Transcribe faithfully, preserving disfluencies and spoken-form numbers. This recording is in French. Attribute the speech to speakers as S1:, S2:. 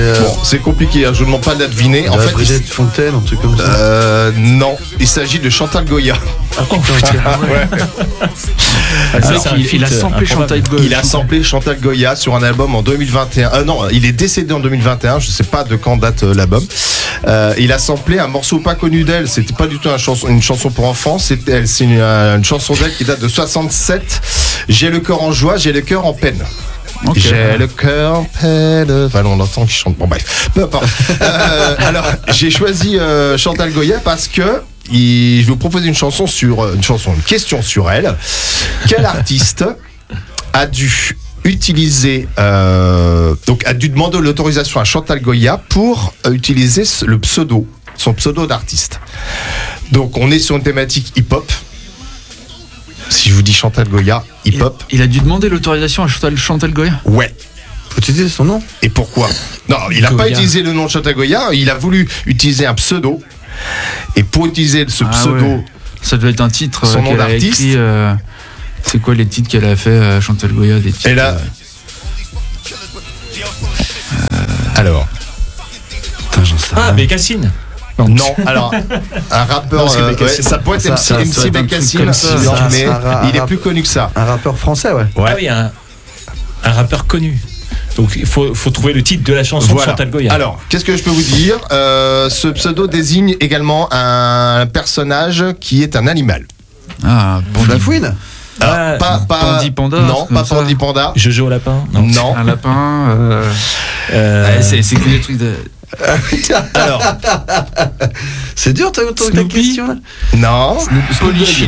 S1: euh...
S2: Bon, c'est compliqué, hein, je ne demande pas de la deviner. En
S1: euh,
S2: fait,
S1: Brigitte Fontaine, un truc comme ça.
S2: Euh, non, il s'agit de Chantal Goya.
S1: Ah, oh, ouais.
S3: Alors, il, il a samplé Chantal Goya.
S2: Il a samplé Chantal Goya sur un album en deux mille vingt et un. Euh, non, il est décédé en deux mille vingt et un. Je sais pas de quand date euh, l'album. Euh, il a samplé un morceau pas connu d'elle. C'était pas du tout une chanson, une chanson pour enfants. C'était elle, c'est une, une chanson d'elle qui date de soixante-sept. J'ai le cœur en joie, j'ai le cœur en peine. Okay. J'ai le cœur en peine. Enfin, on entend qu'il chante. Bon, bref. Peu importe. euh, alors, j'ai choisi euh, Chantal Goya parce que il, je vais vous proposer une chanson sur une chanson, une question sur elle. Quel artiste a dû utiliser, euh, donc a dû demander l'autorisation à Chantal Goya pour euh, utiliser le pseudo, son pseudo d'artiste. Donc, on est sur une thématique hip-hop. Si je vous dis Chantal Goya, hip-hop.
S3: Il, il a dû demander l'autorisation à Chantal, Chantal Goya.
S2: Ouais.
S1: Faut utiliser son nom.
S2: Et pourquoi? Non, il n'a pas utilisé le nom de Chantal Goya, il a voulu utiliser un pseudo. Et pour utiliser ce ah pseudo, ouais.
S3: Ça doit être un titre
S2: son
S3: euh,
S2: nom
S3: qu'elle
S2: d'artiste.
S3: A écrit, euh, c'est quoi les titres qu'elle a fait, euh, Chantal Goya, des titres,
S2: Et là. Euh... Alors.
S1: Putain, j'en sais
S4: ah, Bécassine.
S2: Non, non, alors un rappeur, non, euh, ouais, ça pourrait être ça, M C Bécassine, mais ça, il est plus connu que ça.
S1: Un rappeur français, ouais.
S4: Ouais, ah oui, un, un rappeur connu. Donc il faut, faut trouver le titre de la chanson voilà. de Chantal Goya.
S2: Alors, qu'est-ce que je peux vous dire euh, ce pseudo désigne également un personnage qui est un animal.
S3: Ah, bon,
S1: la fouine.
S2: Ah, pas, pas,
S3: Pandi Panda.
S2: Non, pas ça. Pandi Panda.
S4: Jojo lapin.
S2: Non. non.
S3: Un lapin. Euh... Euh... Ouais, c'est, c'est que des trucs de.
S2: Alors,
S1: c'est dur ta, ta, ta question là.
S2: Non.
S3: Polichinelle.